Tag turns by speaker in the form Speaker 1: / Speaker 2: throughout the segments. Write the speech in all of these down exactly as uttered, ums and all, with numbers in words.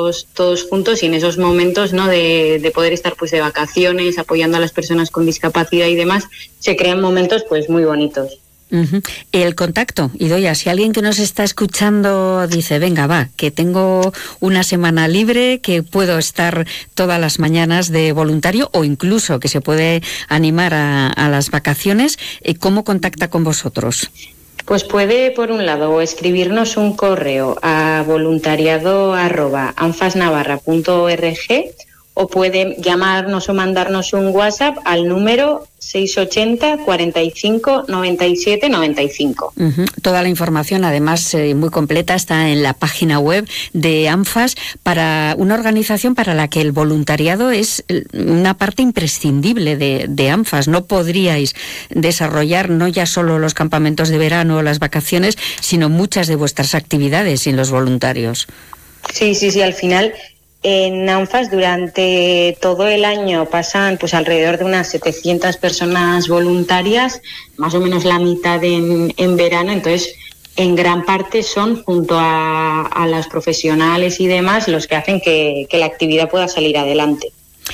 Speaker 1: todos, todos juntos y en esos momentos, ¿no?, de, de poder estar pues de vacaciones, apoyando a las personas con discapacidad y demás, se crean momentos pues muy bonitos.
Speaker 2: Uh-huh. El contacto, Idoia, si alguien que nos está escuchando dice, venga, va, que tengo una semana libre, que puedo estar todas las mañanas de voluntario o incluso que se puede animar a, a las vacaciones, ¿cómo contacta con vosotros?
Speaker 1: Pues puede, por un lado, escribirnos un correo a voluntariado arroba anfasnavarra punto org o puede llamarnos o mandarnos un WhatsApp al número seis ochenta, cuarenta y cinco, noventa y siete, noventa y cinco.
Speaker 2: Uh-huh. Toda la información, además, eh, muy completa, está en la página web de ANFAS, para una organización para la que el voluntariado es una parte imprescindible de, de ANFAS. No podríais desarrollar no ya solo los campamentos de verano o las vacaciones, sino muchas de vuestras actividades sin los voluntarios.
Speaker 1: Sí, sí, sí, al final... En ANFAS durante todo el año pasan pues alrededor de unas setecientas personas voluntarias, más o menos la mitad en, en verano, entonces en gran parte son junto a, a los profesionales y demás los que hacen que, que la actividad pueda salir adelante.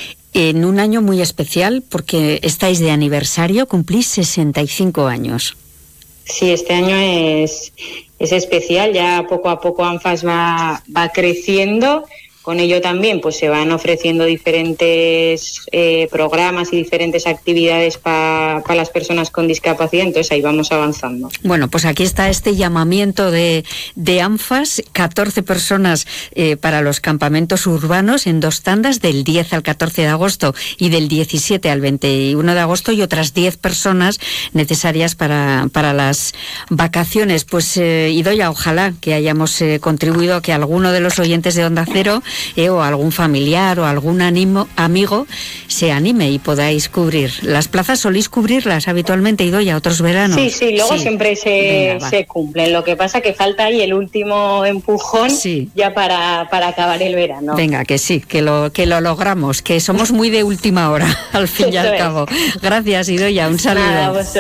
Speaker 2: En un año muy especial porque estáis de aniversario, cumplís sesenta y cinco años.
Speaker 1: Sí, este año es, es especial, ya poco a poco ANFAS va, va creciendo. Con ello también pues se van ofreciendo diferentes eh, programas y diferentes actividades para pa las personas con discapacidad, entonces ahí vamos avanzando.
Speaker 2: Bueno, pues aquí está este llamamiento de, de ANFAS, catorce personas eh, para los campamentos urbanos en dos tandas, del diez al catorce de agosto y del diecisiete al veintiuno de agosto, y otras diez personas necesarias para, para las vacaciones. Pues eh, Idoia, ojalá que hayamos eh, contribuido a que alguno de los oyentes de Onda Cero Eh, o algún familiar o algún animo, amigo se anime y podáis cubrir. ¿Las plazas solís cubrirlas habitualmente, Idoia, otros veranos?
Speaker 1: Sí, sí, luego sí. Siempre se, Venga, se cumplen. Lo que pasa que falta ahí el último empujón sí. ya para, para acabar el verano.
Speaker 2: Venga, que sí, que lo, que lo logramos, que somos muy de última hora, al fin y al cabo. Gracias, Idoia, un saludo.
Speaker 1: Nada,